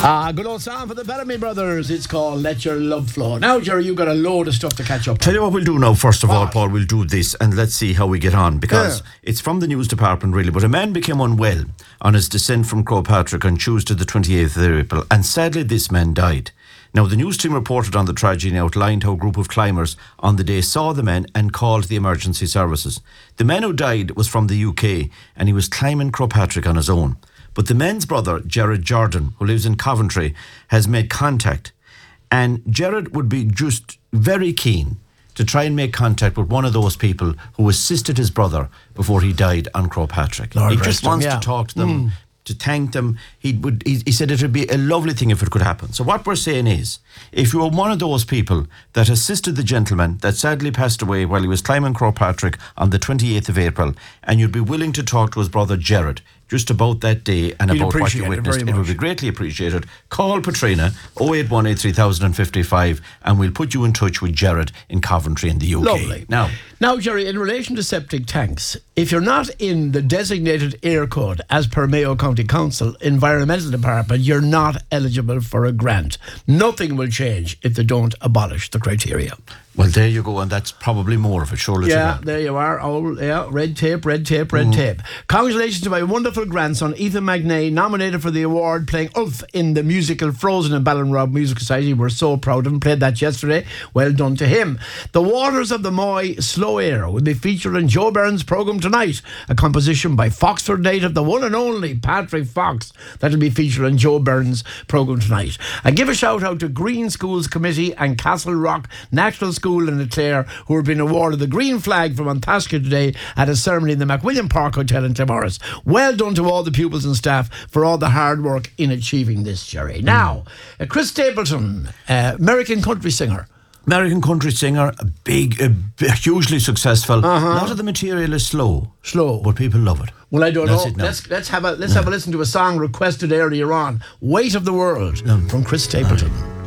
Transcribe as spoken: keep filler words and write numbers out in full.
Ah, good old song for the Bellamy Brothers. It's called Let Your Love Flow. Now, Jerry, you've got a load of stuff to catch up on. Tell you what we'll do now, first of What? all, Paul, we'll do this and let's see how we get on, because Yeah. it's from the news department, really. But a man became unwell on his descent from Croagh Patrick on Tuesday the twenty-eighth of April, and sadly this man died. Now, the news team reported on the tragedy and outlined how a group of climbers on the day saw the man and called the emergency services. The man who died was from the U K and he was climbing Croagh Patrick on his own. But the man's brother, Jared Jordan, who lives in Coventry, has made contact. And Jared would be just very keen to try and make contact with one of those people who assisted his brother before he died on Croagh Patrick. Lord he rest just him, wants yeah. to talk to them, mm. to thank them. He would. He, he said it would be a lovely thing if it could happen. So what we're saying is, if you were one of those people that assisted the gentleman that sadly passed away while he was climbing Croagh Patrick on the twenty-eighth of April, and you'd be willing to talk to his brother Jared just about that day and He'd about what appreciate you it witnessed, very it would much. be greatly appreciated. Call Patrina oh eight one eight three thousand fifty-five and we'll put you in touch with Jared in Coventry in the U K. Lovely. Now, Now, Jerry, in relation to septic tanks, if you're not in the designated air code as per Mayo County Council Environmental Department, you're not eligible for a grant. Nothing will change if they don't abolish the criteria. well, there you go, and that's probably more of it, surely. Yeah, to that. there you are. Oh, yeah, red tape, red tape, red tape. Congratulations to my wonderful grandson, Ethan McNay, nominated for the award playing Ulf in the musical Frozen in Ballinrobe Music Society. We're so proud of him. Played that yesterday. Well done to him. The Waters of the Moy Slow Air will be featured in Joe Byrne's programme tonight. A composition by Foxford native, the one and only Patrick Fox. That'll be featured in Joe Byrne's programme tonight. And give a shout out to Green Schools Committee and Castle Rock National School in Clare, who have been awarded the green flag from Antasca today at a ceremony in the McWilliam Park Hotel in Timorous. Well done to all the pupils and staff for all the hard work in achieving this, Jerry. Now, uh, Chris Stapleton, uh, American country singer. American country singer, a big, a, b- hugely successful. Uh-huh. A lot of the material is slow. Slow. But people love it. Well, I don't That's know. it now. Let's let's have a let's have a listen to a song requested earlier on. Weight of the World from Chris Stapleton.